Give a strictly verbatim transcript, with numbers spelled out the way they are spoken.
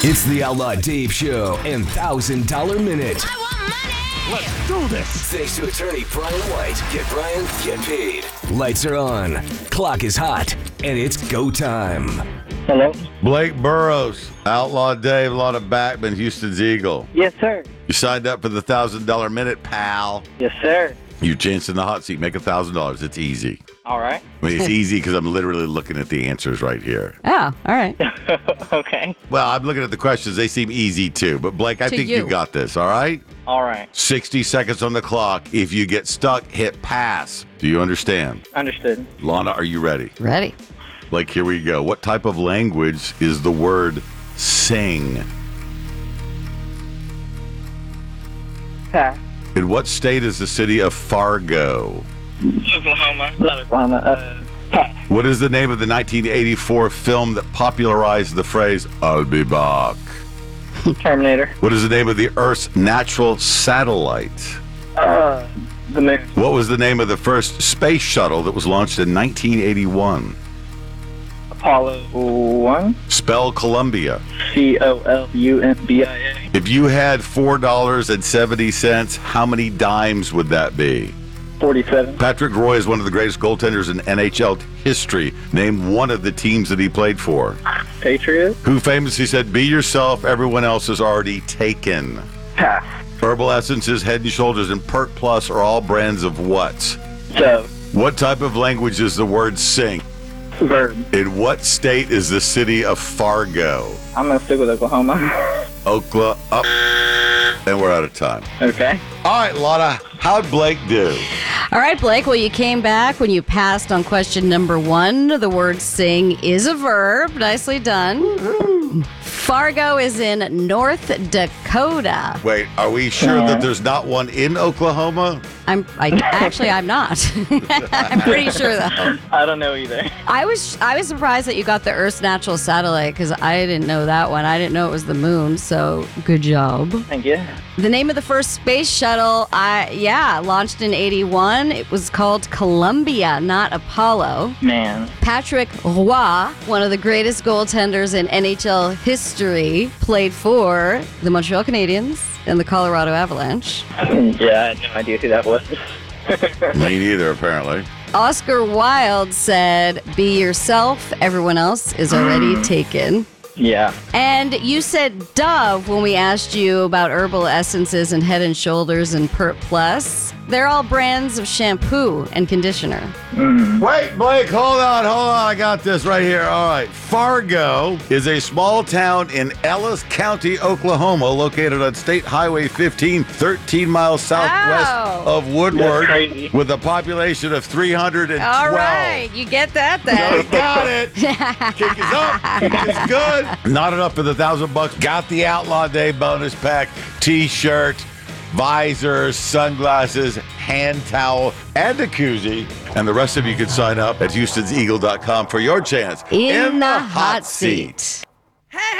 It's the Outlaw Dave Show and one thousand dollar Minute. I want money! Let's do this! Thanks to attorney Brian White. Get Brian, get paid. Lights are on, clock is hot, and it's go time. Hello? Blake Burrows, Outlaw Dave, a lot of Backman, Houston's Eagle. Yes, sir. You signed up for the one thousand dollar Minute, pal. Yes, sir. You chance in the hot seat, make one thousand dollars. It's easy. All right. I mean, it's easy because I'm literally looking at the answers right here. Oh, all right. Okay. Well, I'm looking at the questions. They seem easy too. But, Blake, I To think you. you. got this, all right? All right. sixty seconds on the clock. If you get stuck, hit pass. Do you understand? Understood. Lana, are you ready? Ready. Blake, here we go. What type of language is the word sing? Pass. In what state is the city of Fargo? Oklahoma. Oklahoma. Uh, pass. What is the name of the nineteen eighty-four film that popularized the phrase, I'll be back? Terminator. What is the name of the Earth's natural satellite? Uh, the moon. What was the name of the first space shuttle that was launched in nineteen eighty-one? Apollo one. Spell Columbia. C O L U M B I A. If you had four dollars and seventy cents, how many dimes would that be? forty-seven. Patrick Roy is one of the greatest goaltenders in N H L history. Name one of the teams that he played for. Patriot. Who famously said, be yourself, everyone else is already taken. Pass. Herbal Essences, Head and Shoulders, and Perk Plus are all brands of what? So, What type of language is the word sing? verb. In what state is the city of Fargo? I'm going to stick with Oklahoma. Oklahoma. Up. And we're out of time. Okay. All right, Lana, how'd Blake do? All right, Blake. Well, you came back when you passed on question number one. The word sing is a verb. Nicely done. Fargo is in North Dakota. Wait, are we sure that there's not one in Oklahoma? I'm I, actually I'm not. I'm pretty sure though. I don't know either. I was I was surprised that you got the Earth's natural satellite because I didn't know that one. I didn't know it was the moon. So good job. Thank you. The name of the first space shuttle, I yeah, launched in eighty-one. It was called Columbia, not Apollo. Man. Patrick Roy, one of the greatest goaltenders in N H L history, played for the Montreal Canadiens and the Colorado Avalanche. Yeah, I had no idea who that was. Me neither, apparently. Oscar Wilde said, "Be yourself, everyone else is already taken." Yeah. And you said Dove when we asked you about herbal essences and Head and Shoulders and Pert Plus. They're all brands of shampoo and conditioner. Wait, Blake, hold on, hold on. I got this right here. All right. Fargo is a small town in Ellis County, Oklahoma, located on State Highway fifteen, thirteen miles southwest Oh. of Woodward, That's crazy. with a population of three hundred twelve. All right, you get that So then. he got it. Kick is up. Kick is good. Not enough for the thousand bucks. Got the Outlaw Day bonus pack, T-shirt, visors, sunglasses, hand towel, and a koozie. And the rest of you can sign up at houstons eagle dot com for your chance In the hot seat.